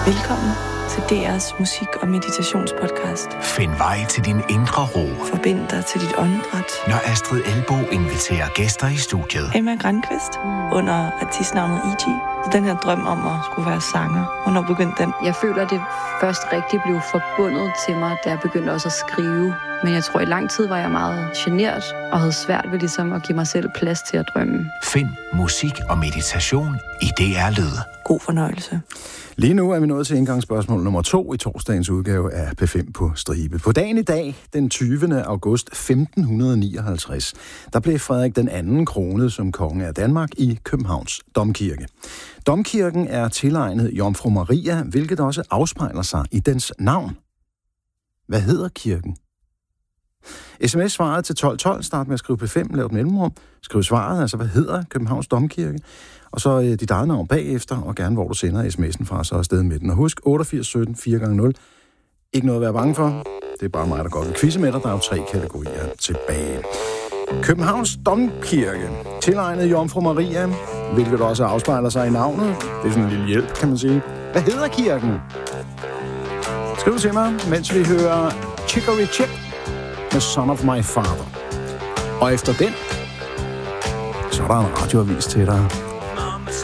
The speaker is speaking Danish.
Velkommen til DR's musik- og meditationspodcast. Find vej til din indre ro. Forbind dig til dit åndedræt. Når Astrid Elbo inviterer gæster i studiet. Emma Grandqvist under artistnavnet E.G. Den her drøm om at skulle være sanger, hvornår begyndte den? Jeg føler, at det først rigtig blev forbundet til mig, da jeg begyndte også at skrive. Men jeg tror, i lang tid var jeg meget genert og havde svært ved ligesom at give mig selv plads til at drømme. Find musik og meditation i DR Lyd. God fornøjelse. Lige nu er vi nået til indgangsspørgsmål nummer 2 i torsdagens udgave af P5 på stribe. På dagen i dag, den 20. august 1559, der blev Frederik den anden kronet som konge af Danmark i Københavns Domkirke. Domkirken er tilegnet Jomfru Maria, hvilket også afspejler sig i dens navn. Hvad hedder kirken? SMS-svaret til 1212, start med at skrive P5, lav et mellemrum, skriv svaret, altså hvad hedder Københavns Domkirke, og så dit eget navn bagefter, og gerne hvor du sender sms'en fra, så afsted med den. Og husk, 8817 4x0, ikke noget at være bange for, det er bare mig, der går en quizze med dig, der er jo 3 kategorier tilbage. Københavns Domkirke, tilegnet Jomfru Maria, hvilket også afspejler sig i navnet, det er sådan en lille hjælp, kan man sige. Hvad hedder kirken? Skriv til mig, mens vi hører Chicory Chip med Son of My Father. Og efter den, så er der en radioavis til dig.